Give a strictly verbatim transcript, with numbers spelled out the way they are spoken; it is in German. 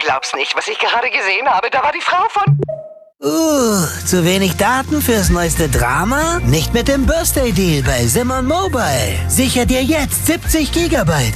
glaubst nicht, was ich gerade gesehen habe. Da war die Frau von... Uh, zu wenig Daten fürs neueste Drama? Nicht mit dem Birthday Deal bei Simon Mobile. Sicher dir jetzt siebzig Gigabyte